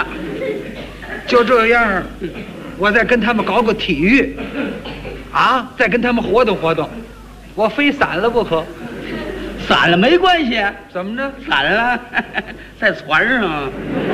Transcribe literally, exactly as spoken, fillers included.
了。就这样，我再跟他们搞个体育，啊，再跟他们活动活动，我非散了不可。 散了没关系， 怎么着？ 散了在船上。